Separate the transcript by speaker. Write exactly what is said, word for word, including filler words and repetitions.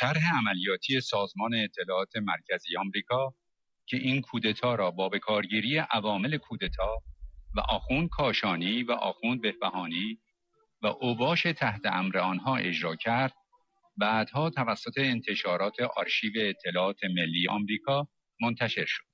Speaker 1: طرح عملیاتی سازمان اطلاعات مرکزی آمریکا که این کودتا را با بکارگیری عوامل کودتا و آخوند کاشانی و آخوند بهبهانی و اوباش تحت امر آنها اجرا کرد، بعدها توسط انتشارات آرشیو اطلاعات ملی آمریکا منتشر شد.